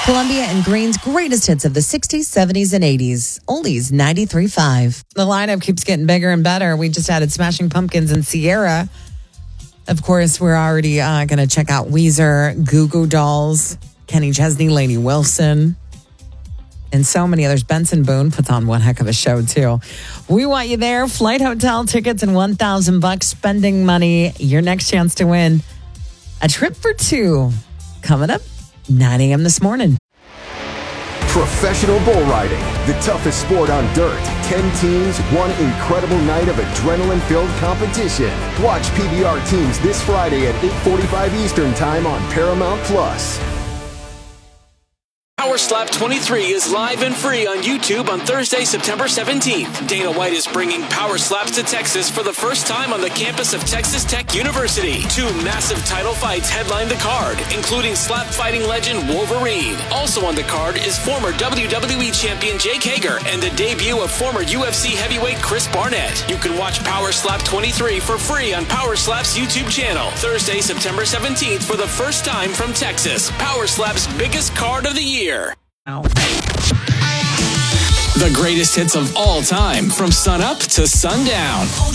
Columbia and Green's greatest hits of the 60s, 70s, and 80s. Oldies 93.5. The lineup keeps getting bigger and better. We just added Smashing Pumpkins and Sierra. Of course, we're already going to check out Weezer, Goo Goo Dolls, Kenny Chesney, Lainey Wilson, and so many others. Benson Boone puts on one heck of a show, too. We want you there. Flight, hotel tickets, and $1,000 spending money. Your next chance to win a trip for two. Coming up, 9 a.m. this morning. Professional bull riding, the toughest sport on dirt. 10 teams, one incredible night of adrenaline-filled competition. Watch PBR teams this Friday at 8:45 Eastern Time on Paramount Plus. Power Slap 23 is live and free on YouTube on Thursday, September 17th. Dana White is bringing Power Slaps to Texas for the first time on the campus of Texas Tech University. 2 massive title fights headline the card, including slap fighting legend Wolverine. Also on the card is former WWE champion Jake Hager and the debut of former UFC heavyweight Chris Barnett. You can watch Power Slap 23 for free on Power Slap's YouTube channel. Thursday, September 17th for the first time from Texas. Power Slap's biggest card of the year. The greatest hits of all time from sun up to sundown.